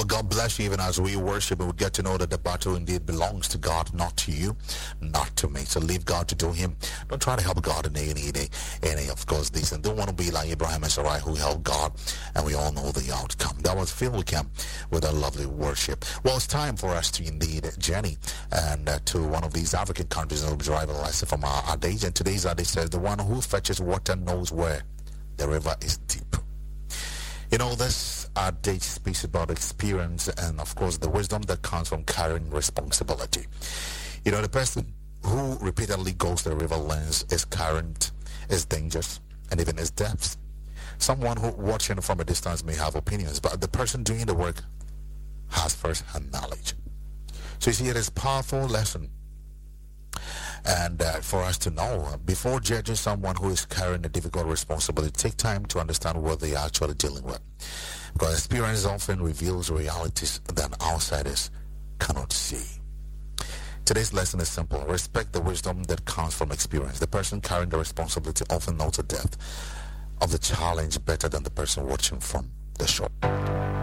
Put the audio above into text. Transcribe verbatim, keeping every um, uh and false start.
God bless you. Even as we worship, and we get to know that the battle indeed belongs to God, not to you, not to me. So leave God to do him. Don't try to help God in any, any, any of course, these. And don't want to be like Abraham and Sarai, who helped God, and we all know the outcome. That was Field Camp with a lovely worship. Well, it's time for us to indeed journey and uh, to one of these African countries, and we'll derive a lesson from our adage. And today's adage says, the one who fetches water knows where the river is deep. You know, this adage speaks about experience and, of course, the wisdom that comes from carrying responsibility. You know, the person who repeatedly goes to the river learns its current, its dangers, and even its depths. Someone who watching from a distance may have opinions, but the person doing the work has first-hand knowledge. So you see, it is a powerful lesson. And uh, for us to know, uh, before judging someone who is carrying a difficult responsibility, take time to understand what they are actually dealing with. Because experience often reveals realities that outsiders cannot see. Today's lesson is simple. Respect the wisdom that comes from experience. The person carrying the responsibility often knows the depth of the challenge better than the person watching from the shore.